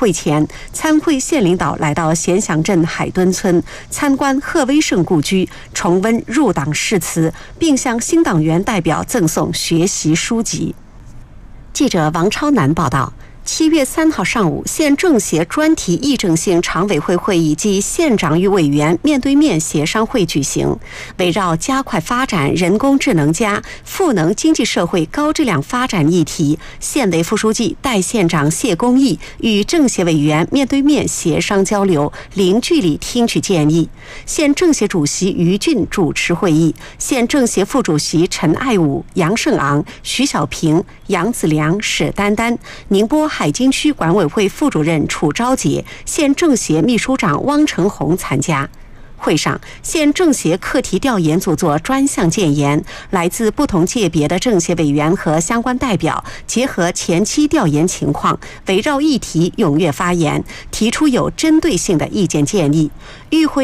会前，参会县领导来到咸祥镇海墩村参观贺威胜故居，重温入党誓词，并向新党员代表赠送学习书籍。记者王超南报道。7月3号上午，县政协专题议政性常委会会议暨县长与委员面对面协商会举行。围绕加快发展人工智能加赋能经济社会高质量发展议题，县委副书记、代县长谢公义与政协委员面对面协商交流，零距离听取建议。县政协主席于俊主持会议，县政协副主席陈爱武、杨胜昂、徐小平、杨子良、史丹丹、宁波海津区管委会副主任楚昭杰、县政协秘书长汪成红参加。会上，县政协课题调研组做专项建言，来自不同界别的政协委员和相关代表结合前期调研情况，围绕议题踊跃发言，提出有针对性的意见建议。与会